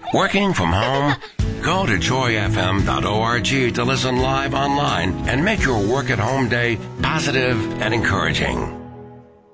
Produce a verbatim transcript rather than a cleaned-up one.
Working from home? Go to joy f m dot org to listen live online and make your work at home day positive and encouraging.